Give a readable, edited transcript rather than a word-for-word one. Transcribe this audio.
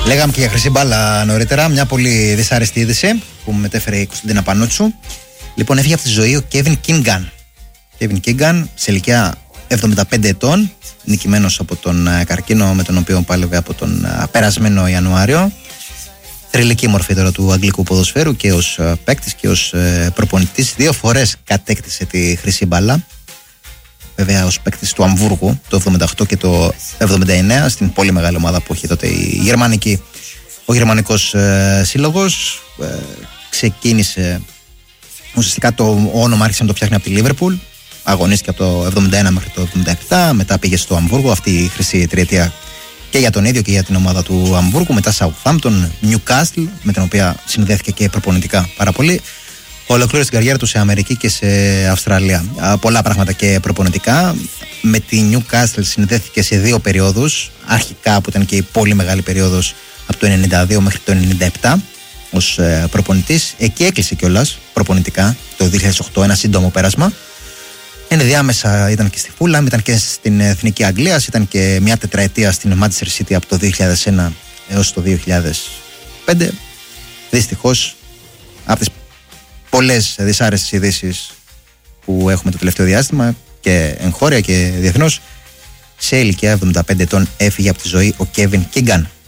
Λέγαμε και για χρυσή μπάλα νωρίτερα. Μια πολύ δυσάρεστη είδηση που μου μετέφερε η Κωνσταντίνα Πανούτσου. Λοιπόν, έφυγε από τη ζωή ο Κέβιν Κίνγκαν. Κέβιν Κίνγκαν, σε ηλικία 75 ετών, νικημένος από τον καρκίνο με τον οποίο πάλευε από τον περασμένο Ιανουάριο. Θρυλική μορφή τώρα του αγγλικού ποδοσφαίρου και ως παίκτης και ως προπονητής. 2 φορές κατέκτησε τη χρυσή μπάλα. Βέβαια ως παίκτης του Αμβούργου το 78 και το 79, στην πολύ μεγάλη ομάδα που είχε τότε ο γερμανικός σύλλογος. Ξεκίνησε ουσιαστικά, το όνομα άρχισε να το φτιάχνει από τη Λίβερπουλ. Αγωνίστηκε από το 71 μέχρι το 77, μετά πήγε στο Αμβούργο, αυτή η χρυσή τριετία και για τον ίδιο και για την ομάδα του Αμβούργου. Μετά Southampton, Newcastle, με την οποία συνδέθηκε και προπονητικά πάρα πολύ. Ολοκλήρωσε την καριέρα του σε Αμερική και σε Αυστραλία. Πολλά πράγματα και προπονητικά. Με τη Newcastle συνδέθηκε σε 2 περιόδους. Αρχικά, που ήταν και η πολύ μεγάλη περίοδος, από το 92 μέχρι το 97 ως προπονητής. Εκεί έκλεισε κιόλας προπονητικά το 2008, ένα σύντομο πέρασμα. Ενδιάμεσα ήταν και στη Φούλαμ, ήταν και στην Εθνική Αγγλίας, ήταν και μια τετραετία στην Manchester City από το 2001 έως το 2005. Δυστυχώς, από τις πολλές δυσάρεστες ειδήσεις που έχουμε το τελευταίο διάστημα και εγχώρια και διεθνώς, σε ηλικία 75 ετών έφυγε από τη ζωή ο Κέβιν Κίνγκαν.